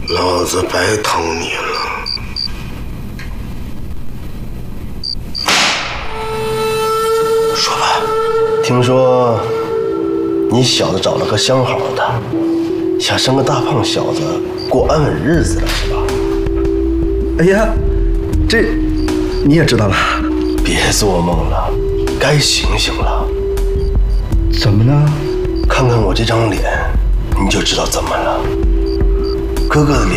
老子白疼你了。说吧，听说你小子找了个相好的，想生个大胖小子过安稳日子了，是吧？ 哎呀，这你也知道了？ 别做梦了，该醒醒了。 怎么呢？ 看看我这张脸，你就知道怎么了。哥哥的脸